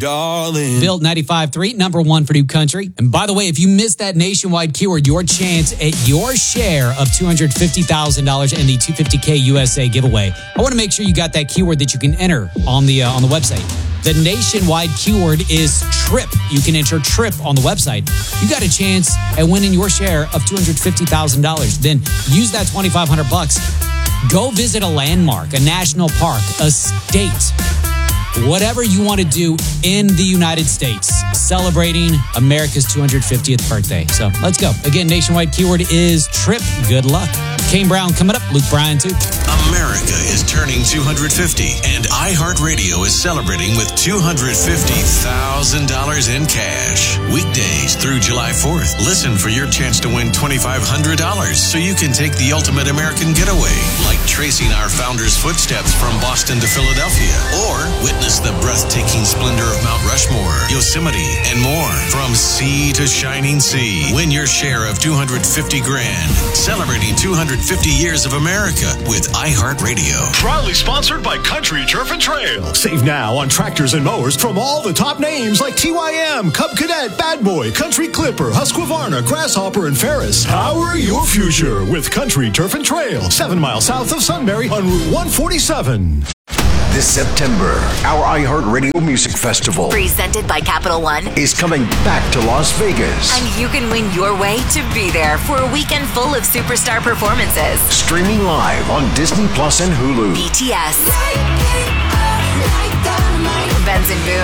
darling. Built 95.3, number one for new country. And by the way, if you missed that nationwide keyword, your chance at your share of $250,000 in the 250K USA giveaway. I want to make sure you got that keyword that you can enter on the website. The nationwide keyword is trip. You can enter trip on the website. You got a chance at winning your share of $250,000. Then use that $2,500. Go visit a landmark, a national park, a state, whatever you want to do in the United States, celebrating America's 250th birthday. So let's go. Again, nationwide keyword is trip. Good luck. Kane Brown coming up. Luke Bryan too. America is turning 250, and iHeartRadio is celebrating with $250,000 in cash. Weekdays through July 4th. Listen for your chance to win $2,500 so you can take the ultimate American getaway, like tracing our founder's footsteps from Boston to Philadelphia, or witness the breathtaking splendor of Mount Rushmore, Yosemite, and more. From sea to shining sea. Win your share of $250,000. Celebrating 250 years of America with iHeartRadio. Proudly sponsored by Country Turf and Trail. Save now on tractors and mowers from all the top names like TYM, Cub Cadet, Bad Boy, Country Clipper, Husqvarna, Grasshopper, and Ferris. Power your future with Country Turf and Trail. 7 miles south of Sunbury on Route 147. This September, our iHeartRadio Music Festival, presented by Capital One, is coming back to Las Vegas. And you can win your way to be there for a weekend full of superstar performances. Streaming live on Disney Plus and Hulu. BTS, Benz and Boone.